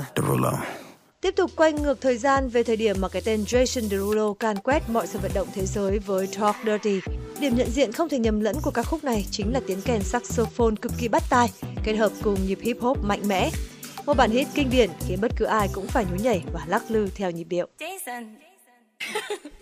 Derulo. Tiếp tục quay ngược thời gian về thời điểm mà cái tên Jason Derulo càn quét mọi sân vận động thế giới với Talk Dirty. Điểm nhận diện không thể nhầm lẫn của ca khúc này chính là tiếng kèn saxophone cực kỳ bắt tai, kết hợp cùng nhịp hip hop mạnh mẽ. Một bản hit kinh điển khiến bất cứ ai cũng phải nhún nhảy và lắc lư theo nhịp điệu.